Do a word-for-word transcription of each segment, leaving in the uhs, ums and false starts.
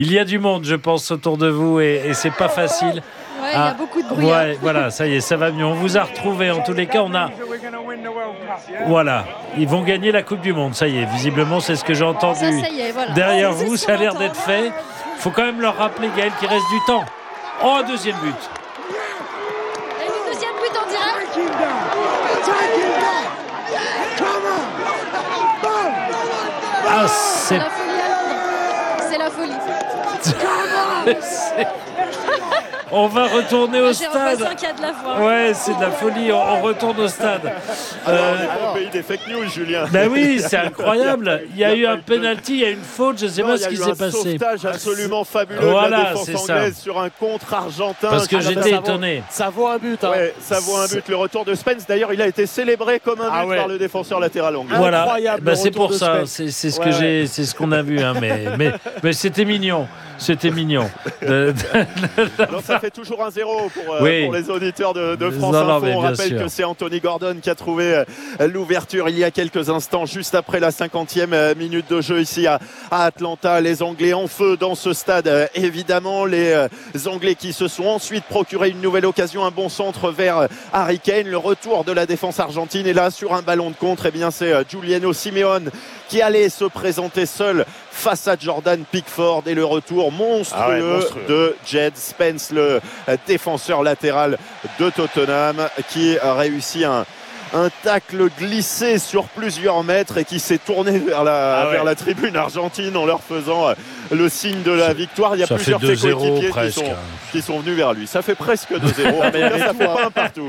Il y a du monde, je pense, autour de vous et, et c'est pas facile. Ouais, il ah, y a beaucoup de bruit. Ouais, voilà, ça y est, ça va mieux. On vous a retrouvé. En tous les cas, on a. Voilà, ils vont gagner la Coupe du Monde. Ça y est, visiblement, c'est ce que j'ai entendu. Ça, ça y est, voilà. Derrière oh, vous, ça a l'air d'être fait. Il faut quand même leur rappeler, Gaël, qu'il reste du temps. Oh, un deuxième but. Et le deuxième but en direct. Ah, c'est... c'est la folie à Londres. C'est la folie. c'est... On va retourner au J'ai stade. J'ai y a de la voix. Ouais, c'est de la folie. On, on retourne au stade. Euh, on est au pays des fake news, Julien. Ben oui, c'est incroyable. Il y a eu un penalty, il y a eu une faute. Je ne sais non, pas ce qui s'est passé. Il y a eu un sauvetage absolument fabuleux voilà, de la défense anglaise ça. sur un contre argentin. Parce que j'étais ça étonné. Vaut, ça vaut un but. Hein. Ouais, ça vaut un but. Le retour de Spence, d'ailleurs, il a été célébré comme un but ah ouais. par le défenseur latéral anglais. Voilà. Incroyable. Ben, c'est pour ça. C'est, c'est ce ouais, que ouais. j'ai, c'est ce qu'on a vu. Hein, mais, mais, mais c'était mignon. C'était mignon. De, de... Alors, ça fait toujours un zéro pour, euh, oui. pour les auditeurs de, de France non, non, Info. On rappelle sûr. que c'est Anthony Gordon qui a trouvé euh, l'ouverture il y a quelques instants, juste après la cinquantième euh, minute de jeu ici à, à Atlanta. Les Anglais en feu dans ce stade. Euh, évidemment, les euh, Anglais qui se sont ensuite procuré une nouvelle occasion, un bon centre vers euh, Harry Kane. Le retour de la défense argentine. Et là, sur un ballon de contre, eh bien, c'est euh, Giuliano Simeone qui allait se présenter seul face à Jordan Pickford et le retour monstrueux, ah ouais, monstrueux. de Jed Spence, le défenseur latéral de Tottenham, qui a réussi un, un tacle glissé sur plusieurs mètres et qui s'est tourné vers la, ah ouais. vers la tribune argentine en leur faisant le signe de la victoire. Il y a ça plusieurs de ses coéquipiers presque, qui, sont, hein. qui sont venus vers lui. Ça fait presque deux zéro. Mais ça fait pas un partout.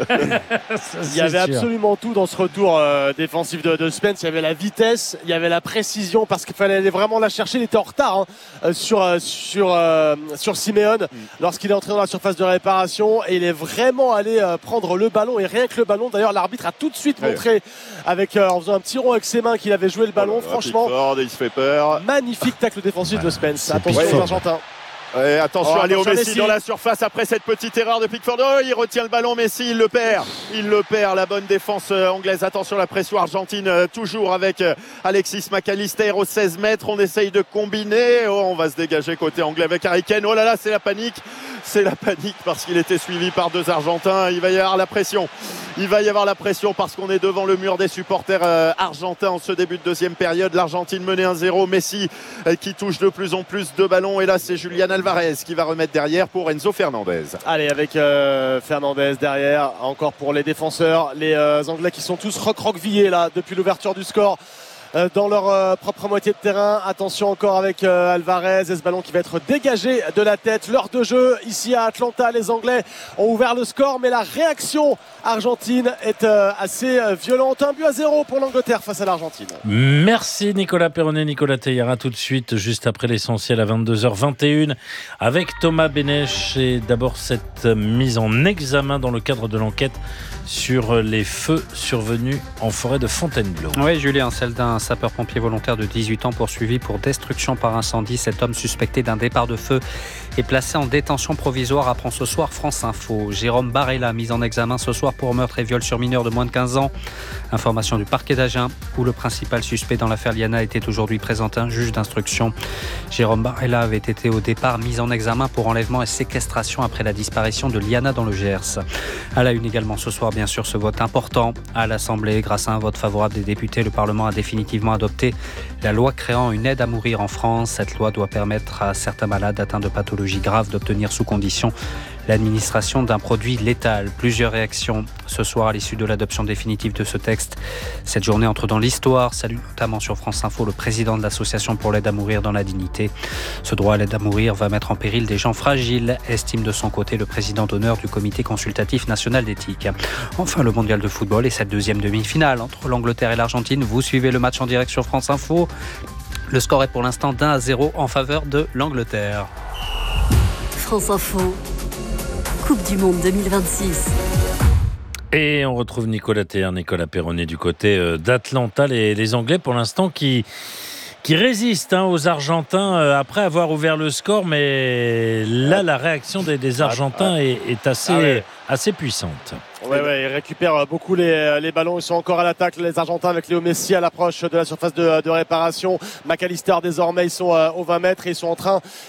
Il y avait absolument tout dans ce retour euh, défensif de, de Spence. Il y avait la vitesse, il y avait la précision parce qu'il fallait aller vraiment la chercher. Il était en retard hein, sur, euh, sur, euh, sur Simeone mm. lorsqu'il est entré dans la surface de réparation et il est vraiment allé euh, prendre le ballon et rien que le ballon. D'ailleurs, l'arbitre a tout de suite ouais. montré avec, euh, en faisant un petit rond avec ses mains qu'il avait joué le ballon. Oh, franchement, Pickford, il se fait peur. Magnifique tacle défensif ouais. de Spence. Attention ouais. aux Argentins. Ouais, attention oh, à Léo Messi, Messi dans la surface après cette petite erreur de Pickford. Oh, il retient le ballon, Messi, il le perd. Il le perd, la bonne défense euh, anglaise. Attention, la pression argentine, euh, toujours avec euh, Alexis McAllister au seize mètres. On essaye de combiner. Oh, on va se dégager côté anglais avec Harry Kane. Oh là là, c'est la panique. C'est la panique parce qu'il était suivi par deux Argentins. Il va y avoir la pression. Il va y avoir la pression parce qu'on est devant le mur des supporters euh, argentins en ce début de deuxième période. L'Argentine menait un zéro. Messi euh, qui touche de plus en plus de ballons. Et là, c'est Julian Alvarez qui va remettre derrière pour Enzo Fernandez. Allez, avec euh, Fernandez derrière. Encore pour les défenseurs. Les euh, Anglais qui sont tous roc-roquevillés là depuis l'ouverture du score. Dans leur euh, propre moitié de terrain. Attention encore avec euh, Alvarez et ce ballon qui va être dégagé de la tête. L'heure de jeu ici à Atlanta. Les Anglais ont ouvert le score mais la réaction argentine est euh, assez euh, violente. Un but à zéro pour l'Angleterre face à l'Argentine. Merci Nicolas Perronnet, Nicolas Teilhara. Tout de suite, juste après l'essentiel à vingt-deux heures vingt et une avec Thomas Benech. Et d'abord cette mise en examen dans le cadre de l'enquête sur les feux survenus en forêt de Fontainebleau. Oui Julien, celle d'un sapeur-pompier volontaire de dix-huit ans poursuivi pour destruction par incendie. Cet homme suspecté d'un départ de feu est placé en détention provisoire, apprend ce soir France Info. Jérôme Barella, mis en examen ce soir pour meurtre et viol sur mineur de moins de quinze ans. Information du parquet d'Agen, où le principal suspect dans l'affaire Liana était aujourd'hui présenté un juge d'instruction. Jérôme Barella avait été au départ mis en examen pour enlèvement et séquestration après la disparition de Liana dans le Gers. À la une également ce soir, bien sûr, ce vote important à l'Assemblée. Grâce à un vote favorable des députés, le Parlement a définitivement adopté la loi créant une aide à mourir en France. Cette loi doit permettre à certains malades atteints de pathologies graves d'obtenir sous condition l'administration d'un produit létal. Plusieurs réactions ce soir à l'issue de l'adoption définitive de ce texte. Cette journée entre dans l'histoire, salue notamment sur France Info le président de l'association pour l'aide à mourir dans la dignité. Ce droit à l'aide à mourir va mettre en péril des gens fragiles, estime de son côté le président d'honneur du comité consultatif national d'éthique. Enfin, le mondial de football et cette deuxième demi-finale entre l'Angleterre et l'Argentine. Vous suivez le match en direct sur France Info. Le score est pour l'instant d'un à zéro en faveur de l'Angleterre. France Info, Coupe du Monde deux mille vingt-six. Et on retrouve Nicolas Teilhara, Nicolas Perronnet du côté d'Atlanta. Les, les Anglais, pour l'instant, qui, qui résistent hein, aux Argentins euh, après avoir ouvert le score. Mais là, la réaction des, des Argentins est, est assez, ah ouais. assez puissante. Alfred. Ouais, ouais, ils récupèrent beaucoup les, les ballons. Ils sont encore à l'attaque, les Argentins, avec Léo Messi à l'approche de la surface de, de réparation. McAllister, désormais, ils sont euh, aux vingt mètres et ils sont en train